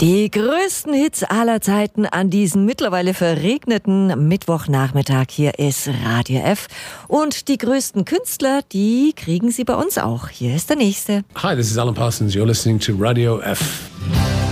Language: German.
Die größten Hits aller Zeiten an diesem mittlerweile verregneten Mittwochnachmittag. Hier ist Radio F. Und die größten Künstler, die kriegen Sie bei uns auch. Hier ist der nächste. Hi, this is Alan Parsons. You're listening to Radio F.